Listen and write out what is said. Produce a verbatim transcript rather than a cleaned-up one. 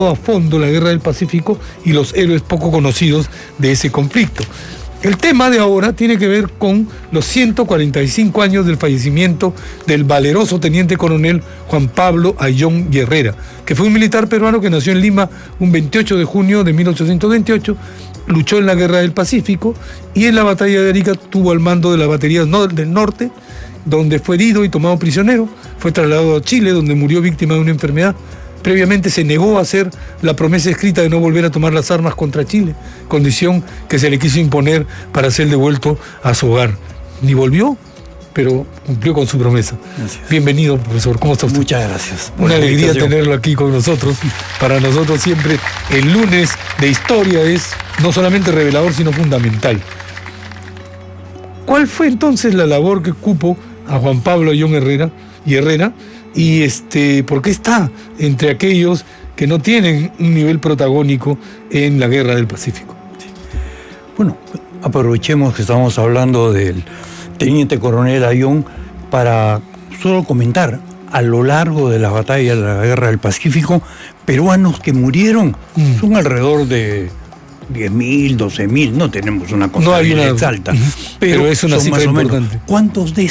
a fondo la Guerra del Pacífico y los héroes poco conocidos de ese conflicto. El tema de ahora tiene que ver con los ciento cuarenta y cinco años del fallecimiento del valeroso teniente coronel Juan Pablo Ayllón y Herrera, que fue un militar peruano que nació en Lima un veintiocho de junio de mil ochocientos veintiocho, luchó en la Guerra del Pacífico y en la batalla de Arica tuvo al mando de la batería del norte, donde fue herido y tomado prisionero. Fue trasladado a Chile, donde murió víctima de una enfermedad. Previamente se negó a hacer la promesa escrita de no volver a tomar las armas contra Chile, condición que se le quiso imponer para ser devuelto a su hogar. Ni volvió, pero cumplió con su promesa. Gracias. Bienvenido, profesor. ¿Cómo está usted? Muchas gracias. Una alegría tenerlo aquí con nosotros. Para nosotros siempre el lunes de historia es no solamente revelador, sino fundamental. ¿Cuál fue entonces la labor que cupo a Juan Pablo Ayllón Herrera y Herrera? Y este, ¿por qué está entre aquellos que no tienen un nivel protagónico en la Guerra del Pacífico? Bueno, aprovechemos que estamos hablando del teniente coronel Ayllón para solo comentar a lo largo de la batalla de la Guerra del Pacífico, peruanos que murieron mm. son alrededor de diez mil, doce mil, no tenemos una cosa no hay una exacta, pero, pero es una cifra importante. ¿Cuántos de